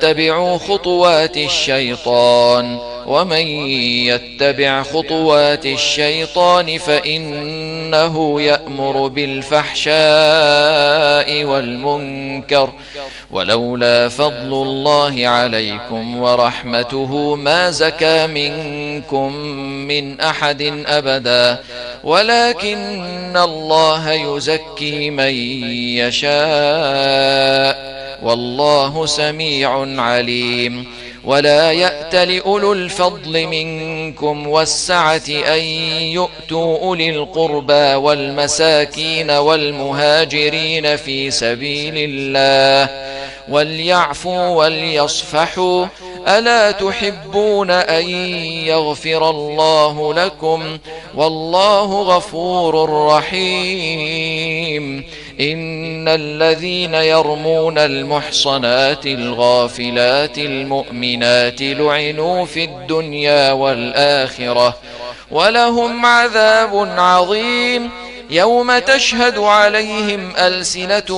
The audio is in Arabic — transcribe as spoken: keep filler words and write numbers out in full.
تتبعوا خطوات الشيطان، ومن يتبع خطوات الشيطان فإنه يأمر بالفحشاء والمنكر، ولولا فضل الله عليكم ورحمته ما زكى منكم من أحد أبدا، ولكن الله يزكي من يشاء، والله سميع عليم. ولا يأت لأولو الفضل منكم والسعة أن يؤتوا أولي القربى والمساكين والمهاجرين في سبيل الله وليعفوا وليصفحوا، ألا تحبون أن يغفر الله لكم؟ والله غفور رحيم. إن الذين يرمون المحصنات الغافلات المؤمنات لعنوا في الدنيا والآخرة ولهم عذاب عظيم، يوم تشهد عليهم ألسنتهم